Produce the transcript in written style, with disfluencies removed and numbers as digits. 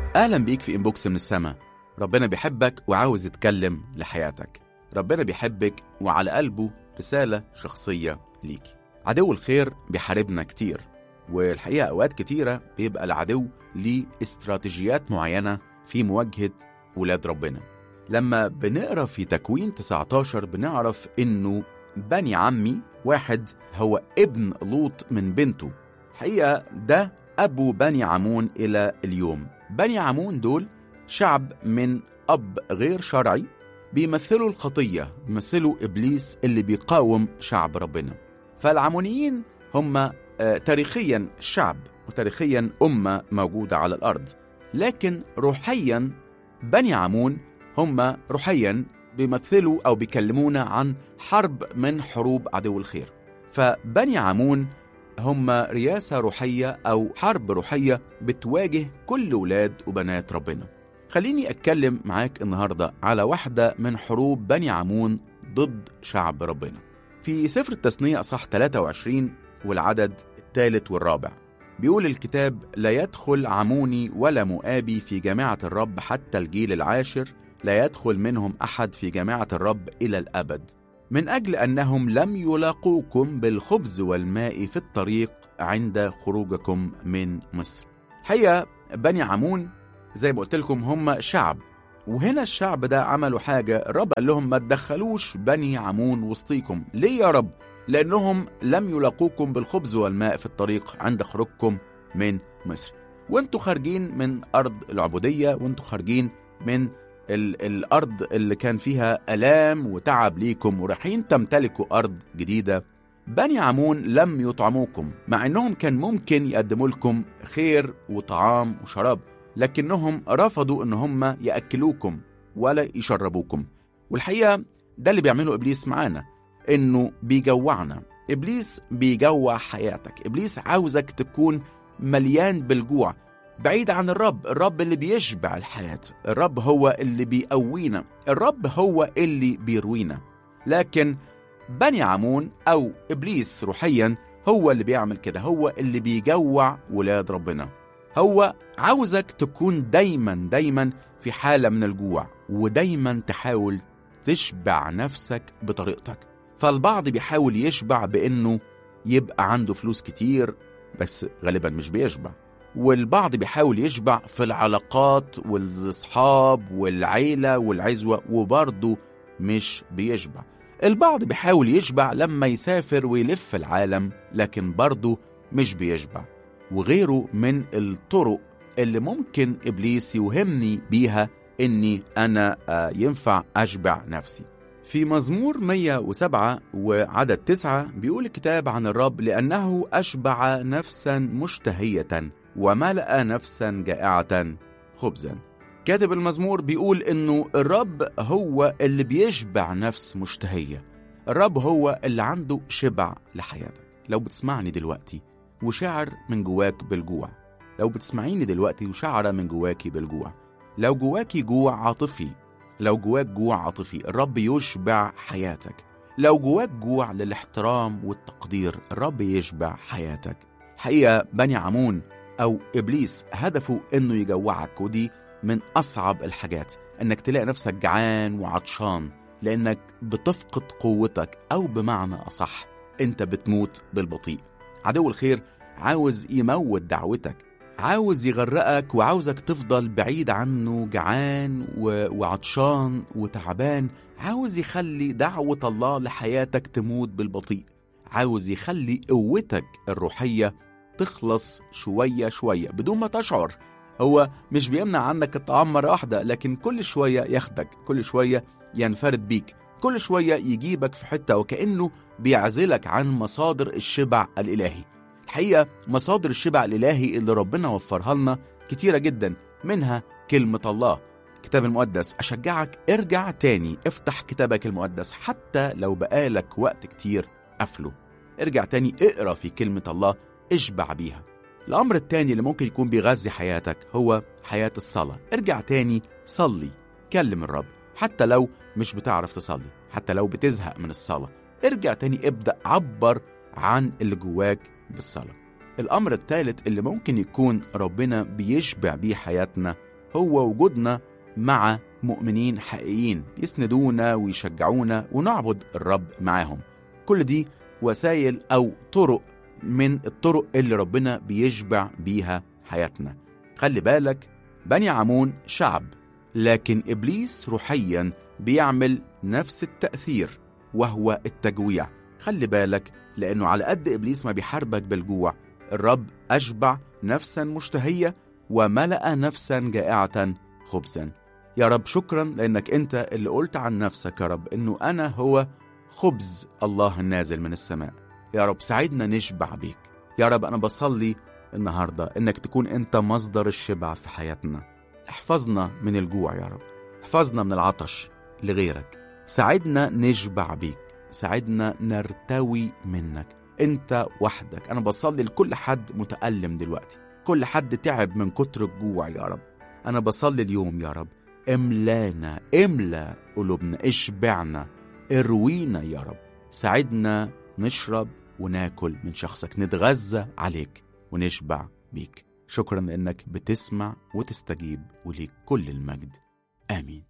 أهلا بيك في إنبوكس من السما. ربنا بيحبك وعاوز يتكلم لحياتك. ربنا بيحبك وعلى قلبه رسالة شخصية ليك. عدو الخير بيحاربنا كتير، والحقيقة أوقات كتيرة بيبقى العدو ليه استراتيجيات معينة في مواجهة ولاد ربنا. لما بنقرأ في تكوين 19 بنعرف إنه بني عمي واحد هو ابن لوط من بنته. الحقيقة ده أبو بني عمون إلى اليوم. بني عمون دول شعب من أب غير شرعي، بيمثلوا الخطية، بيمثلوا إبليس اللي بيقاوم شعب ربنا. فالعمونيين هم تاريخيا شعب وتاريخيا أمة موجودة على الأرض، لكن روحيا بني عمون هم روحيا بيمثلوا أو بيكلمونا عن حرب من حروب عدو الخير. فبني عمون هم رياسة روحية أو حرب روحية بتواجه كل ولاد وبنات ربنا. خليني أتكلم معاك النهاردة على واحدة من حروب بني عمون ضد شعب ربنا. في سفر التثنية أصحاح 23 والعدد 3 والرابع بيقول الكتاب: لا يدخل عموني ولا مؤابي في جماعة الرب حتى الجيل العاشر، لا يدخل منهم أحد في جماعة الرب إلى الأبد، من أجل أنهم لم يلاقوكم بالخبز والماء في الطريق عند خروجكم من مصر. حقيقة بني عمون زي ما قلت لكم هم شعب، وهنا الشعب ده عملوا حاجة. الرب قال لهم ما تدخلوش بني عمون وسطيكم. ليه يا رب؟ لأنهم لم يلاقوكم بالخبز والماء في الطريق عند خروجكم من مصر. وانتوا خارجين من أرض العبودية، وانتوا خارجين من الأرض اللي كان فيها ألام وتعب ليكم، ورايحين تمتلكوا أرض جديدة. بني عمون لم يطعموكم، مع أنهم كان ممكن يقدموا لكم خير وطعام وشراب، لكنهم رفضوا أن هم يأكلوكم ولا يشربوكم. والحقيقة ده اللي بيعمله إبليس معانا، إنه بيجوعنا. إبليس بيجوع حياتك. إبليس عاوزك تكون مليان بالجوع بعيد عن الرب. الرب اللي بيشبع الحياة، الرب هو اللي بيقوينا، الرب هو اللي بيروينا. لكن بني عمون أو إبليس روحيا هو اللي بيعمل كده، هو اللي بيجوع ولاد ربنا. هو عاوزك تكون دايما في حالة من الجوع، ودايما تحاول تشبع نفسك بطريقتك. فالبعض بيحاول يشبع بأنه يبقى عنده فلوس كتير، بس غالبا مش بيشبع. والبعض بيحاول يشبع في العلاقات والأصحاب والعيلة والعزوة، وبرضه مش بيشبع. البعض بيحاول يشبع لما يسافر ويلف العالم، لكن برضه مش بيشبع. وغيره من الطرق اللي ممكن إبليس يوهمني بيها إني أنا ينفع أشبع نفسي. في مزمور 107 وعدد 9 بيقول الكتاب عن الرب: لأنه أشبع نفسا مشتهية وملأ نفسا جائعة خبزا. كاتب المزمور بيقول إنه الرب هو اللي بيشبع نفس مشتهية. الرب هو اللي عنده شبع لحياتك. لو بتسمعني دلوقتي وشعر من جواك بالجوع، لو بتسمعيني دلوقتي وشعر من جواكي بالجوع، لو جواكي جوع عاطفي، لو جواك جوع عاطفي، الرب يشبع حياتك. لو جواك جوع للاحترام والتقدير، الرب يشبع حياتك. حقيقة بني عمون أو إبليس هدفه إنه يجوعك، ودي من أصعب الحاجات، إنك تلاقي نفسك جعان وعطشان لأنك بتفقد قوتك، أو بمعنى أصح أنت بتموت بالبطيء. عدو الخير عاوز يموت دعوتك، عاوز يغرقك، وعاوزك تفضل بعيد عنه جعان وعطشان وتعبان. عاوز يخلي دعوة الله لحياتك تموت بالبطيء، عاوز يخلي قوتك الروحية تخلص شوية شوية بدون ما تشعر. هو مش بيمنع عنك الطعام مرة واحدة، لكن كل شوية ياخدك، كل شوية ينفرد بيك، كل شوية يجيبك في حتة، وكأنه بيعزلك عن مصادر الشبع الإلهي. الحقيقة مصادر الشبع الإلهي اللي ربنا وفرها لنا كتيرة جدا، منها كلمة الله، كتاب المقدس. أشجعك ارجع تاني، افتح كتابك المقدس حتى لو بقالك وقت كتير قفله. ارجع تاني اقرأ في كلمة الله، اشبع بيها. الأمر التاني اللي ممكن يكون بيغذي حياتك هو حياة الصلاة. ارجع تاني صلي، كلم الرب، حتى لو مش بتعرف تصلي، حتى لو بتزهق من الصلاة، ارجع تاني ابدأ عبر عن اللي جواك بالصلاة. الأمر الثالث اللي ممكن يكون ربنا بيشبع بيه حياتنا هو وجودنا مع مؤمنين حقيقيين يسندونا ويشجعونا ونعبد الرب معاهم. كل دي وسائل أو طرق من الطرق اللي ربنا بيشبع بيها حياتنا. خلي بالك، بني عمون شعب، لكن إبليس روحيا بيعمل نفس التأثير وهو التجويع. خلي بالك، لأنه على قد إبليس ما بيحاربك بالجوع، الرب أشبع نفسا مشتهية وملأ نفسا جائعة خبزا. يا رب شكرا لأنك أنت اللي قلت عن نفسك يا رب إنه أنا هو خبز الله النازل من السماء. يا رب ساعدنا نشبع بيك. يا رب أنا بصلي النهاردة إنك تكون أنت مصدر الشبع في حياتنا. احفظنا من الجوع يا رب، احفظنا من العطش لغيرك، ساعدنا نشبع بيك، ساعدنا نرتوي منك أنت وحدك. أنا بصلي لكل حد متألم دلوقتي، كل حد تعب من كتر الجوع يا رب. أنا بصلي اليوم يا رب املانا، املا قلوبنا، اشبعنا، اروينا يا رب. ساعدنا نشرب وناكل من شخصك، نتغذى عليك ونشبع بيك. شكرا لأنك بتسمع وتستجيب، وليك كل المجد. آمين.